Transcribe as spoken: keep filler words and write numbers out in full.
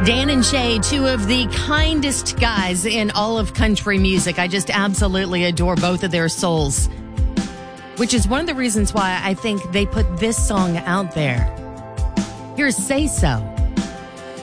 Dan and Shay, two of the kindest guys in all of country music. I just absolutely adore both of their souls, which is one of the reasons why I think they put this song out there. Here's Say So.